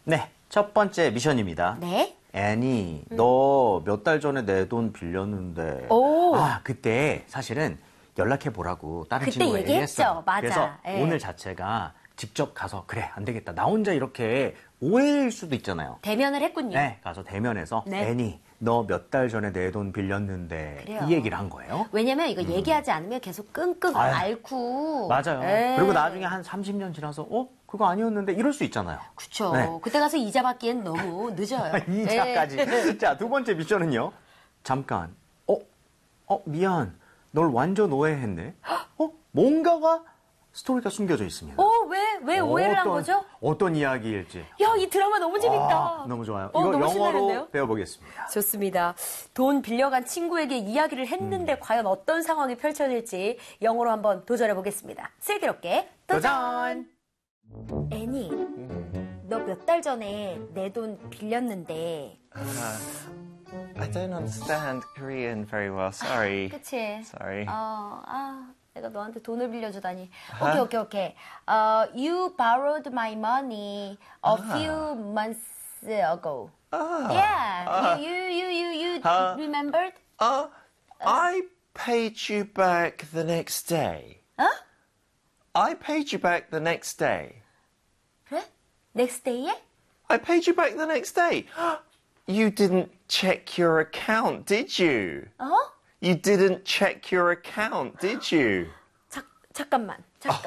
네, 첫 번째 미션입니다. 네. 애니, 너 몇 달 전에 내 돈 빌렸는데. 오. 아, 그때 사실은 연락해 보라고 다른 그때 친구가 얘기했죠. 얘기했어요. 맞아. 그래서 예. 오늘 자체가 직접 가서 그래, 안 되겠다. 나 혼자 이렇게 오해일 수도 있잖아요. 대면을 했군요. 네, 가서 대면해서 네. 애니, 너 몇 달 전에 내 돈 빌렸는데 그래요. 이 얘기를 한 거예요. 왜냐면 이거 얘기하지 않으면 계속 끙끙 아유. 앓고. 맞아요. 예. 그리고 나중에 한 30년 지나서 그거 아니었는데 이럴 수 있잖아요. 그쵸. 네. 그때 가서 이자 받기엔 너무 늦어요. 이자까지. 예. 자, 두 번째 미션은요. 잠깐. 미안. 널 완전 오해했네. 뭔가가 스토리가 숨겨져 있습니다. 왜 오해를 한 거죠? 어떤 이야기일지. 야, 이 드라마 너무 재밌다. 너무 좋아요. 이거 너무 영어로 신나는데요? 배워보겠습니다. 좋습니다. 돈 빌려간 친구에게 이야기를 했는데 과연 어떤 상황이 펼쳐질지 영어로 한번 도전해 보겠습니다. 슬기롭게 도전! 애니, 너 몇 달 전에 내 돈 빌렸는데. I don't understand Korean very well. Sorry. 그치? Sorry. 내가 너한테 돈을 빌려주다니. 오케이. You borrowed my money a few months ago. Yeah. You remembered? I paid you back the next day. I paid you back the next day. 그래? Next day에? I paid you back the next day. You didn't check your account, did you? You didn't check your account, did you? 잠깐만.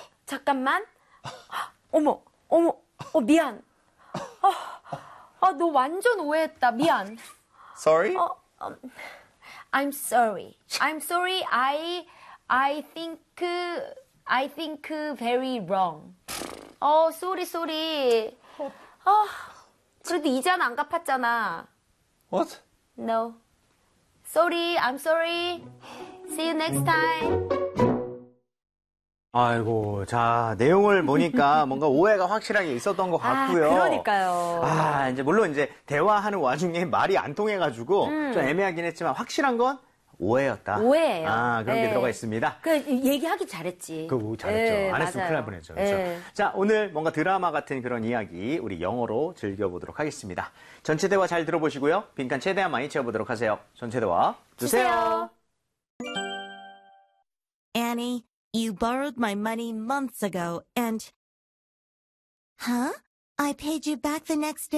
어머, 미안. 너 완전 오해했다. 미안. Sorry? I'm sorry. I think very wrong. sorry. 그래도 이자는 안 갚았잖아. What? No. Sorry, I'm sorry. See you next time. 아이고, 자, 내용을 보니까 뭔가 오해가 확실하게 있었던 것 같고요. 그러니까요. 이제 물론 이제 대화하는 와중에 말이 안 통해가지고 좀 애매하긴 했지만 확실한 건 오해였다. 오해예요. 그런 게 네. 들어가 있습니다. 얘기하기 잘했지. 잘했죠. 네, 안 했으면 맞아요. 큰일 날 뻔했죠. 그렇죠? 네. 자, 오늘 뭔가 드라마 같은 그런 이야기 우리 영어로 즐겨보도록 하겠습니다. 전체 대화 잘 들어보시고요. 빈칸 최대한 많이 채워보도록 하세요. 전체 대화 주세요. Annie, you borrowed my money months ago and... Huh? I paid you back the next day.